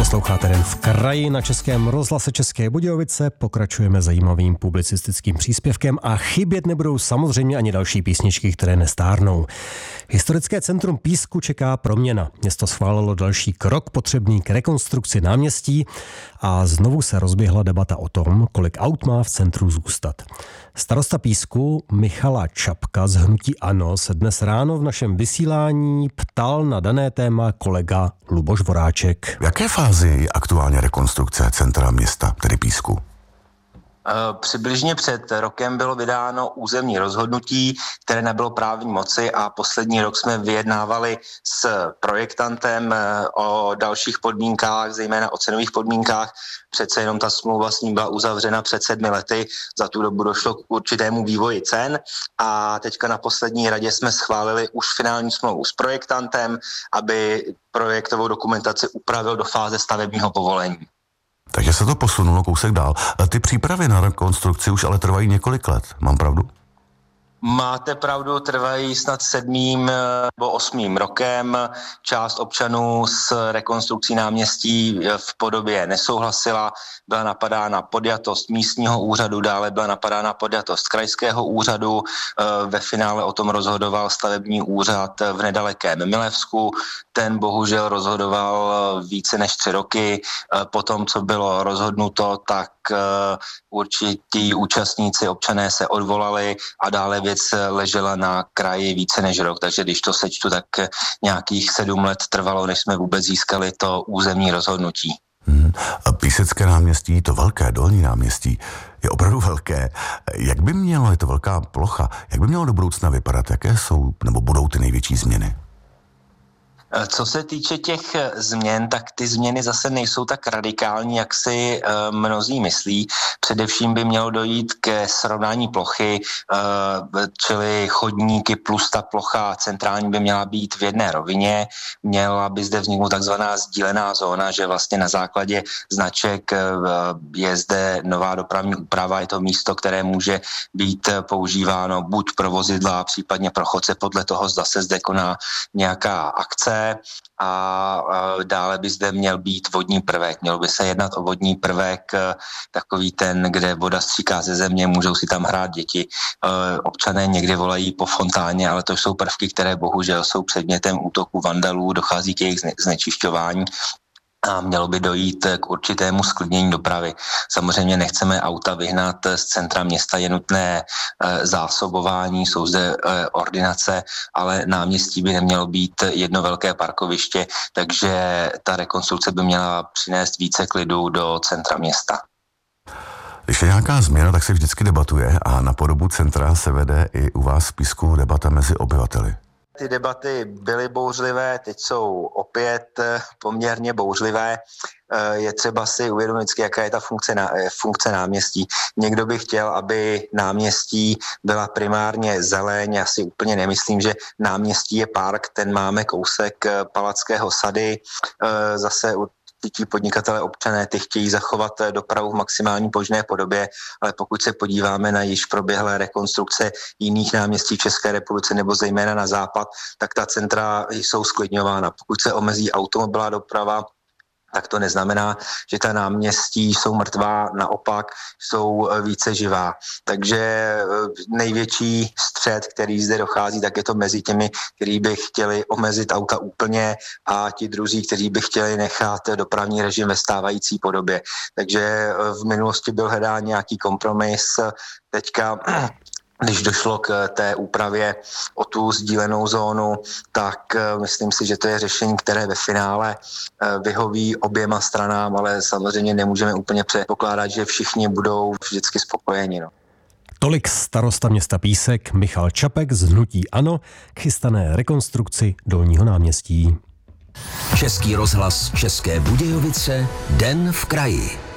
Posloucháte Den v kraji na Českém rozhlase České Budějovice. Pokračujeme zajímavým publicistickým příspěvkem a chybět nebudou samozřejmě ani další písničky, které nestárnou. Historické centrum Písku čeká proměna. Město schválilo další krok potřebný k rekonstrukci náměstí a znovu se rozběhla debata o tom, kolik aut má v centru zůstat. Starosta Písku Michala Čapka z hnutí ANO se dnes ráno v našem vysílání ptal na dané téma kolega Luboš Voráček. V jaké fázi je aktuálně rekonstrukce centra města, tedy Písku? Přibližně před rokem bylo vydáno územní rozhodnutí, které nabylo právní moci a poslední rok jsme vyjednávali s projektantem o dalších podmínkách, zejména o cenových podmínkách. Přece jenom ta smlouva s ním byla uzavřena před 7 lety, za tu dobu došlo k určitému vývoji cen a teďka na poslední radě jsme schválili už finální smlouvu s projektantem, aby projektovou dokumentaci upravil do fáze stavebního povolení. Takže se to posunulo kousek dál. Ty přípravy na rekonstrukci už ale trvají několik let, mám pravdu? Máte pravdu, trvají snad 7. nebo 8. rokem. Část občanů s rekonstrukcí náměstí v podobě nesouhlasila. Byla napadána podjatost místního úřadu, dále byla napadána podjatost krajského úřadu. Ve finále o tom rozhodoval stavební úřad v nedalekém Milevsku. Ten bohužel rozhodoval více než 3 roky. Potom, co bylo rozhodnuto, tak určití účastníci, občané se odvolali a dále věc ležela na kraji více než rok, takže když to sečtu, tak nějakých 7 let trvalo, než jsme vůbec získali to územní rozhodnutí. A Písecké náměstí, to velké dolní náměstí, je opravdu velké. Jak by mělo, je to velká plocha, jak by mělo do budoucna vypadat, jaké jsou nebo budou ty největší změny? Co se týče těch změn, tak ty změny zase nejsou tak radikální, jak si mnozí myslí. Především by mělo dojít ke srovnání plochy, čili chodníky plus ta plocha centrální by měla být v jedné rovině. Měla by zde vzniknout takzvaná sdílená zóna, že vlastně na základě značek je zde nová dopravní úprava. Je to místo, které může být používáno buď pro vozidla, případně pro chodce, podle toho, zda se zde koná nějaká akce. A dále by zde měl být vodní prvek. Mělo by se jednat o vodní prvek, takový ten, kde voda stříká ze země, můžou si tam hrát děti. Občané někdy volají po fontáně, ale to jsou prvky, které bohužel jsou předmětem útoku vandalů, dochází k jejich znečišťování. A mělo by dojít k určitému sklidnění dopravy. Samozřejmě nechceme auta vyhnat z centra města, je nutné zásobování, jsou zde ordinace, ale náměstí by nemělo být jedno velké parkoviště, takže ta rekonstrukce by měla přinést více klidu do centra města. Když je nějaká změna, tak se vždycky debatuje a na podobu centra se vede i u vás v Písku debata mezi obyvateli. Ty debaty byly bouřlivé, teď jsou opět poměrně bouřlivé. Je třeba si uvědomit, jaká je ta funkce náměstí. Někdo by chtěl, aby náměstí byla primárně zeleň. Já si úplně nemyslím, že náměstí je park, ten máme kousek Palackého sady. Zase ti podnikatelé, občané, ty chtějí zachovat dopravu v maximální možné podobě, ale pokud se podíváme na již proběhlé rekonstrukce jiných náměstí v České republice nebo zejména na západ, tak ta centra jsou sklidňována. Pokud se omezí automobilová doprava, tak to neznamená, že ta náměstí jsou mrtvá, naopak jsou více živá. Takže největší střet, který zde dochází, tak je to mezi těmi, kteří by chtěli omezit auta úplně a ti druzí, kteří by chtěli nechat dopravní režim ve stávající podobě. Takže v minulosti byl hledán nějaký kompromis, teďka když došlo k té úpravě o tu sdílenou zónu, tak myslím si, že to je řešení, které ve finále vyhoví oběma stranám, ale samozřejmě nemůžeme úplně předpokládat, že všichni budou vždycky spokojeni. No. Tolik starosta města Písek Michal Čapek z hnutí ANO k chystané rekonstrukci Dolního náměstí. Český rozhlas České Budějovice, Den v kraji.